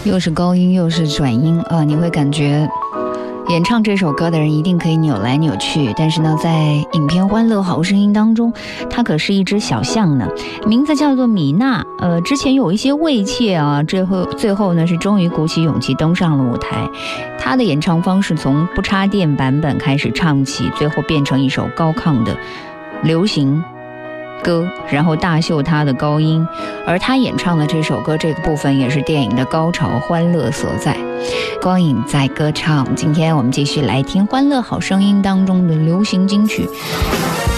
又是高音又是转音啊，你会感觉演唱这首歌的人一定可以扭来扭去，但是呢，在影片《欢乐好声音》当中，它可是一只小象呢，名字叫做米娜。之前有一些畏怯啊，最后呢是终于鼓起勇气登上了舞台。他的演唱方式从不插电版本开始唱起，最后变成一首高亢的流行歌，然后大秀他的高音，而他演唱的这首歌这个部分也是电影的高潮欢乐所在。光影在歌唱，今天我们继续来听《欢乐好声音》当中的流行金曲。